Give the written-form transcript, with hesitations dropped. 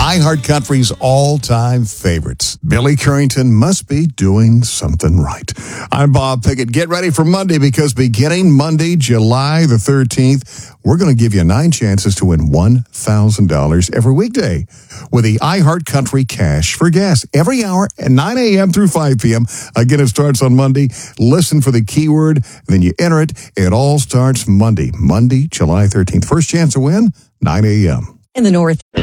iHeartCountry's all-time favorites. Billy Currington must be doing something right. I'm Bob Pickett. Get ready for Monday because beginning Monday, July the 13th, we're going to give you 9 chances to win $1,000 every weekday with the iHeartCountry Cash for Gas every hour at 9 a.m. through 5 p.m. Again, it starts on Monday. Listen for the keyword, then you enter it. It all starts Monday, July 13th. First chance to win, 9 a.m. In the north.